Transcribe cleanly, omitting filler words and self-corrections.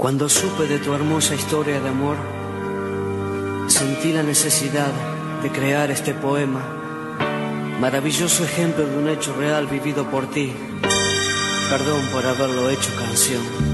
Cuando supe de tu hermosa historia de amor, sentí la necesidad de crear este poema, maravilloso ejemplo de un hecho real vivido por ti. Perdón por haberlo hecho canción.